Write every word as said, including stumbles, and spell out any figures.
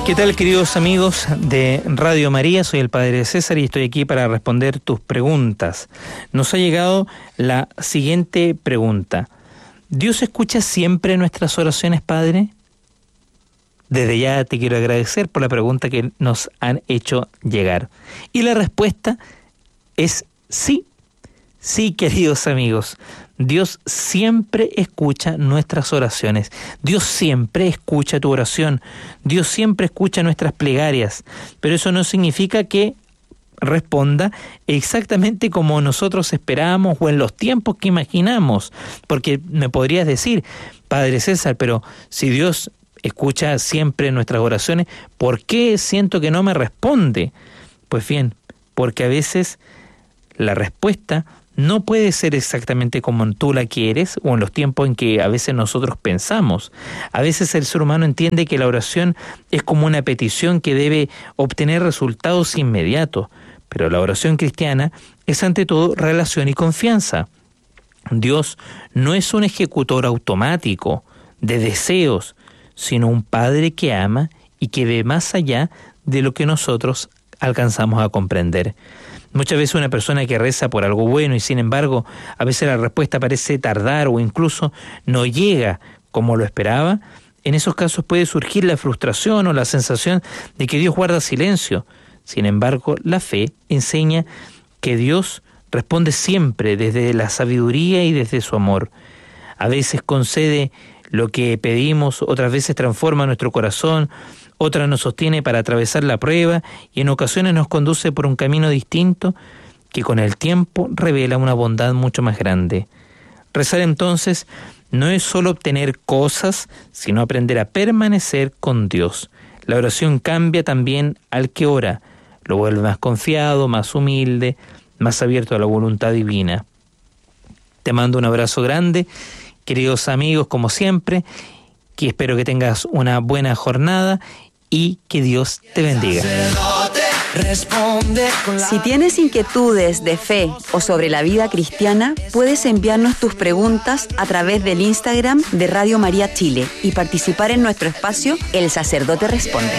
¿Qué tal, queridos amigos de Radio María? Soy el Padre César y estoy aquí para responder tus preguntas. Nos ha llegado la siguiente pregunta. ¿Dios escucha siempre nuestras oraciones, Padre? Desde ya te quiero agradecer por la pregunta que nos han hecho llegar. Y la respuesta es sí. Sí, queridos amigos. Dios siempre escucha nuestras oraciones. Dios siempre escucha tu oración. Dios siempre escucha nuestras plegarias. Pero eso no significa que responda exactamente como nosotros esperábamos o en los tiempos que imaginamos. Porque me podrías decir, Padre César, pero si Dios escucha siempre nuestras oraciones, ¿por qué siento que no me responde? Pues bien, porque a veces la respuesta no puede ser exactamente como tú la quieres o en los tiempos en que a veces nosotros pensamos. A veces el ser humano entiende que la oración es como una petición que debe obtener resultados inmediatos, pero la oración cristiana es ante todo relación y confianza. Dios no es un ejecutor automático de deseos, sino un Padre que ama y que ve más allá de lo que nosotros alcanzamos a comprender. Muchas veces una persona que reza por algo bueno y sin embargo a veces la respuesta parece tardar o incluso no llega como lo esperaba, en esos casos puede surgir la frustración o la sensación de que Dios guarda silencio. Sin embargo, la fe enseña que Dios responde siempre desde la sabiduría y desde su amor. A veces concede lo que pedimos, otras veces transforma nuestro corazón, otra nos sostiene para atravesar la prueba y en ocasiones nos conduce por un camino distinto que con el tiempo revela una bondad mucho más grande. Rezar entonces no es solo obtener cosas, sino aprender a permanecer con Dios. La oración cambia también al que ora, lo vuelve más confiado, más humilde, más abierto a la voluntad divina. Te mando un abrazo grande, queridos amigos, como siempre, que espero que tengas una buena jornada y que Dios te bendiga. Si tienes inquietudes de fe o sobre la vida cristiana, puedes enviarnos tus preguntas a través del Instagram de Radio María Chile y participar en nuestro espacio El Sacerdote Responde.